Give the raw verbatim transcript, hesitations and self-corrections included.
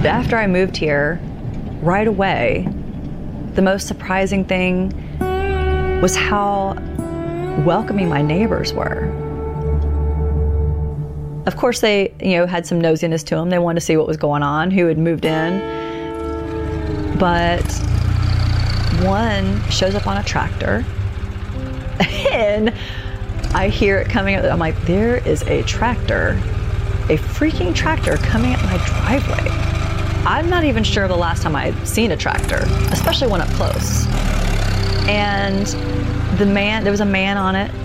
After I moved here, right away, the most surprising thing was how welcoming my neighbors were. Of course, they, you know, had some nosiness to them. They wanted to see what was going on, who had moved in. But one shows up on a tractor, and I hear it coming up. I'm like, there is a tractor, a freaking tractor coming up my driveway. I'm not even sure the last time I'd seen a tractor, especially one up close. And the man, there was a man on it.